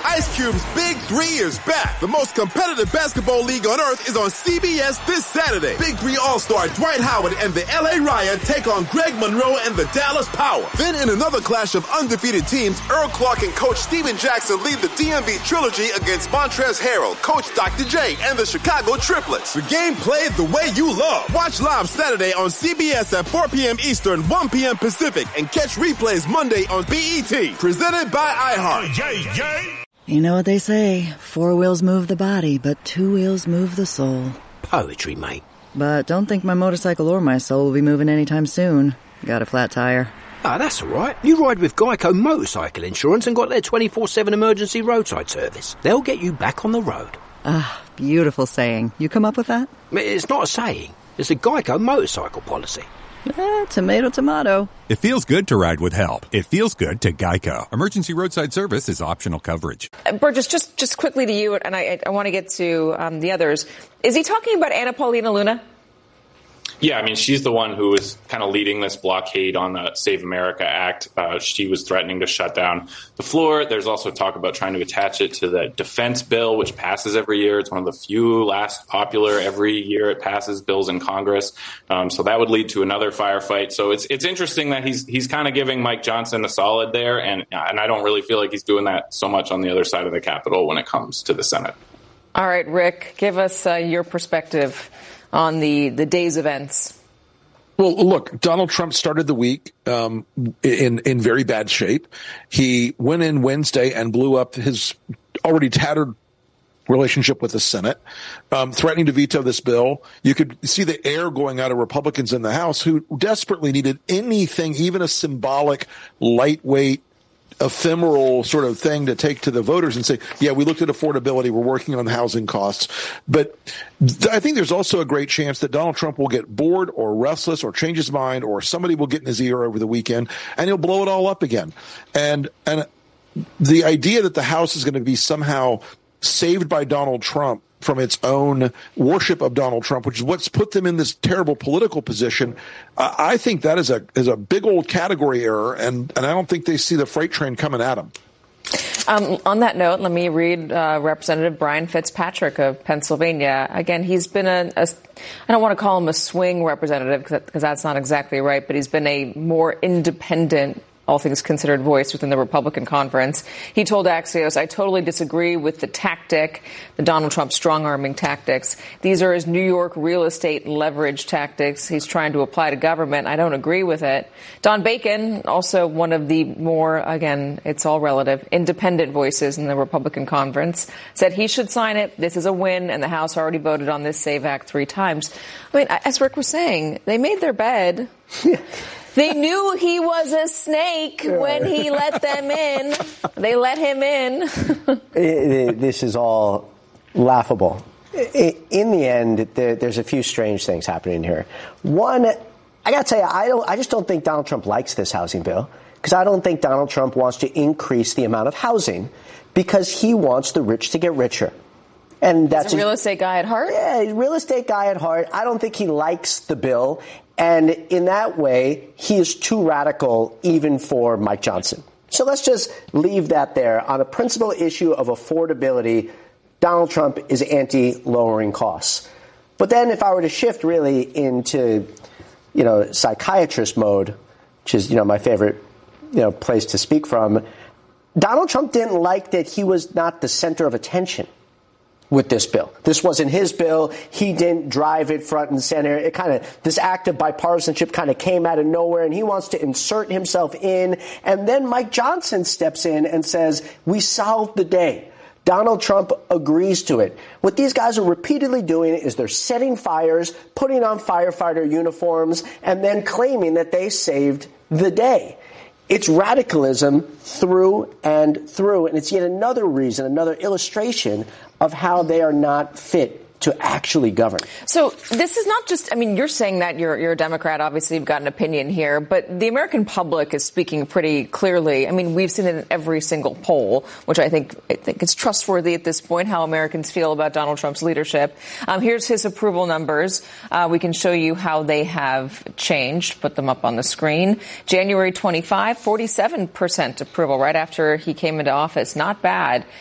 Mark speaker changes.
Speaker 1: Ice Cube's Big 3 is back. The most competitive basketball league on earth is on CBS this Saturday. Big 3 All-Star Dwight Howard and the LA Ryan take on Greg Monroe and the Dallas Power. Then in another clash of undefeated teams, Earl Clark and Coach Steven Jackson lead the DMV Trilogy against Montrezl Harrell, Coach Dr. J, and the Chicago Triplets. The game played the way you love. Watch live Saturday on CBS at 4 p.m. Eastern, 1 p.m. Pacific, and catch replays Monday on BET. Presented by iHeart.
Speaker 2: You know what they say, 4 wheels move the body, but 2 wheels move the soul.
Speaker 3: Poetry, mate.
Speaker 2: But don't think my motorcycle or my soul will be moving anytime soon. Got a flat tire.
Speaker 3: Ah, that's all right. You ride with Geico Motorcycle Insurance and got their 24/7 emergency roadside service. They'll get you back on the road.
Speaker 2: Ah, beautiful saying. You come up with that?
Speaker 3: It's not a saying. It's a Geico motorcycle policy.
Speaker 2: Tomato, tomato.
Speaker 4: It feels good to ride with help. It feels good to Geico. Emergency roadside service is optional coverage.
Speaker 5: Burgess, just quickly to you, and I want to get to the others. Is he talking about Anna Paulina Luna?
Speaker 6: Yeah, I mean, she's the one who was kind of leading this blockade on the Save America Act. She was threatening to shut down the floor. There's also talk about trying to attach it to the defense bill, which passes every year. It's one of the few last popular every year it passes bills in Congress. So that would lead to another firefight. So it's interesting that he's kind of giving Mike Johnson a solid there, and I don't really feel like he's doing that so much on the other side of the Capitol when it comes to the Senate.
Speaker 5: All right, Rick, give us your perspective on the day's events.
Speaker 7: Well, look, Donald Trump started the week in very bad shape. He went in Wednesday and blew up his already tattered relationship with the Senate, threatening to veto this bill. You could see the air going out of Republicans in the House who desperately needed anything, even a symbolic, lightweight, ephemeral sort of thing to take to the voters and say, yeah, we looked at affordability. We're working on housing costs. But I think there's also a great chance that Donald Trump will get bored or restless or change his mind, or somebody will get in his ear over the weekend and he'll blow it all up again. And the idea that the House is going to be somehow saved by Donald Trump from its own worship of Donald Trump, which is what's put them in this terrible political position, I think that is a big old category error, and I don't think they see the freight train coming at them.
Speaker 5: On that note, let me read Representative Brian Fitzpatrick of Pennsylvania. Again, he's been I don't want to call him a swing representative because that's not exactly right, but he's been a more independent, all things considered, voice within the Republican conference. He told Axios, I totally disagree with the tactic, the Donald Trump strong-arming tactics. These are his New York real estate leverage tactics he's trying to apply to government. I don't agree with it. Don Bacon, also one of the more, again, it's all relative, independent voices in the Republican conference, said he should sign it. This is a win, and the House already voted on this SAVE Act 3 times. I mean, as Rick was saying, they made their bed. They knew he was a snake when he let them in. They let him in.
Speaker 8: This is all laughable. In the end, there's a few strange things happening here. One, I got to tell you, I just don't think Donald Trump likes this housing bill, because I don't think Donald Trump wants to increase the amount of housing because he wants the rich to get richer. And that's
Speaker 5: a real estate guy at heart?
Speaker 8: Yeah, he's a real estate guy at heart. I don't think he likes the bill. And in that way, he is too radical even for Mike Johnson. So let's just leave that there. On a principal issue of affordability, Donald Trump is anti-lowering costs. But then if I were to shift really into, psychiatrist mode, which is, my favorite, place to speak from, Donald Trump didn't like that he was not the center of attention with this bill. This wasn't his bill. He didn't drive it front and center. This act of bipartisanship kind of came out of nowhere, and he wants to insert himself in. And then Mike Johnson steps in and says, we solved the day. Donald Trump agrees to it. What these guys are repeatedly doing is they're setting fires, putting on firefighter uniforms, and then claiming that they saved the day. It's radicalism through and through, and it's yet another reason, another illustration of how they are not fit to actually govern.
Speaker 5: So this is not just, you're saying that you're a Democrat. Obviously, you've got an opinion here, but the American public is speaking pretty clearly. We've seen it in every single poll, which I think it's trustworthy at this point, how Americans feel about Donald Trump's leadership. Here's his approval numbers. We can show you how they have changed. Put them up on the screen. January 25, 47% approval right after he came into office. Not bad.